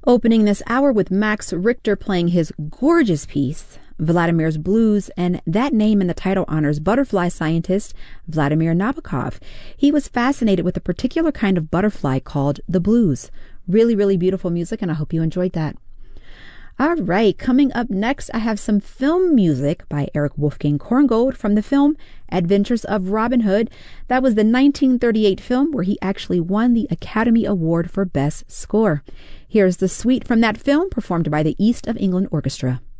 Opening this hour with Max Richter playing his gorgeous piece, Vladimir's Blues, and that name in the title honors butterfly scientist Vladimir Nabokov. He was fascinated with a particular kind of butterfly called the blues. Really, really beautiful music, and I hope you enjoyed that. All right, coming up next, I have some film music by Eric Wolfgang Korngold from the film Adventures of Robin Hood. That was the 1938 film where he actually won the Academy Award for Best Score. Here's the suite from that film performed by the East of England Orchestra.